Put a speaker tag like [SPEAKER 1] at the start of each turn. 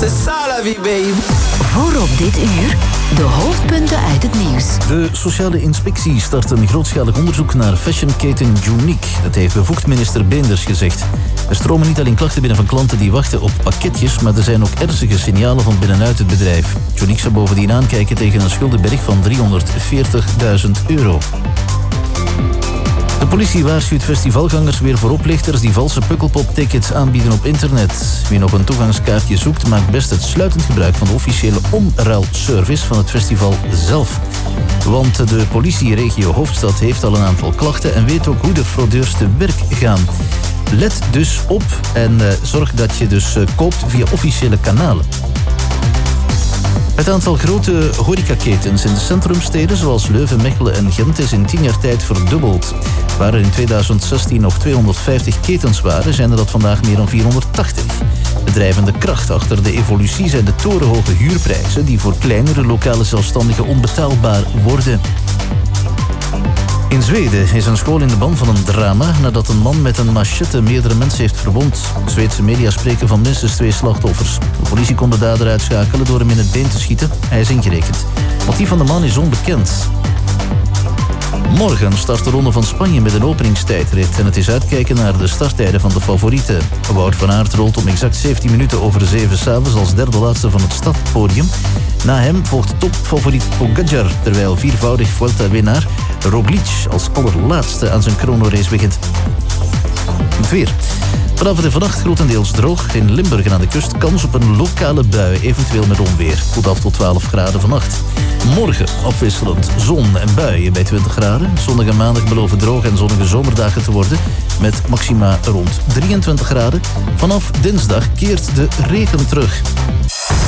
[SPEAKER 1] c'est ça la vie, baby.
[SPEAKER 2] Voorop dit uur, de hoofdpunten uit het nieuws.
[SPEAKER 3] De sociale inspectie start een grootschalig onderzoek naar fashionketen Unique. Dat heeft bevoegd minister Beenders gezegd. Er stromen niet alleen klachten binnen van klanten die wachten op pakketjes, maar er zijn ook ernstige signalen van binnenuit het bedrijf. Unique zou bovendien aankijken tegen een schuldenberg van €340.000. De politie waarschuwt festivalgangers weer voor oplichters die valse pukkelpop-tickets aanbieden op internet. Wie nog een toegangskaartje zoekt, maakt best het sluitend gebruik van de officiële omruilservice van het festival zelf. Want de politie regio Hoofdstad heeft al een aantal klachten en weet ook hoe de fraudeurs te werk gaan. Let dus op en zorg dat je dus koopt via officiële kanalen. Het aantal grote horecaketens in de centrumsteden zoals Leuven, Mechelen en Gent is in 10 jaar tijd verdubbeld. Waar er in 2016 nog 250 ketens waren, zijn er dat vandaag meer dan 480. De drijvende kracht achter de evolutie zijn de torenhoge huurprijzen die voor kleinere lokale zelfstandigen onbetaalbaar worden. In Zweden is een school in de ban van een drama nadat een man met een machete meerdere mensen heeft verwond. Zweedse media spreken van minstens 2 slachtoffers. De politie kon de dader uitschakelen door hem in het been te schieten. Hij is ingerekend. Het motief van de man is onbekend. Morgen start de Ronde van Spanje met een openingstijdrit en het is uitkijken naar de starttijden van de favorieten. Wout van Aert rolt om exact 17 minuten over de 7 s'avonds als derde laatste van het stadpodium. Na hem volgt topfavoriet Pogačar, terwijl viervoudig Vuelta-winnaar Roglic als allerlaatste aan zijn chronorace begint. Het weer. Vanavond en vannacht grotendeels droog. In Limburg en aan de kust kans op een lokale bui, eventueel met onweer. Koelt af tot 12 graden vannacht. Morgen afwisselend zon en buien bij 20 graden. Zondag en maandag beloven droog en zonnige zomerdagen te worden. Met maxima rond 23 graden. Vanaf dinsdag keert de regen terug.